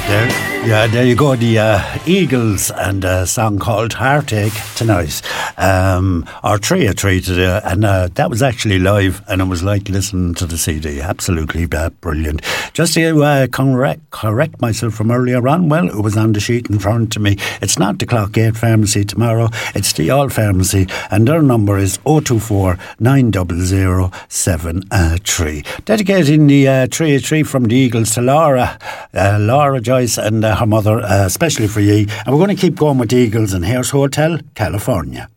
There you go, the Eagles and a song called Heartache tonight, or Three today, and that was actually live, and it was like listening to the CD. Absolutely brilliant. Just to correct myself from earlier on, well, it was on the sheet in front of me. It's not the Clockgate Pharmacy tomorrow, it's the All Pharmacy, and their number is 024 900 733. Dedicating the Three from the Eagles to Laura Joyce and her mother, especially for ye. And we're going to keep going with the Eagles, and here's Hotel California.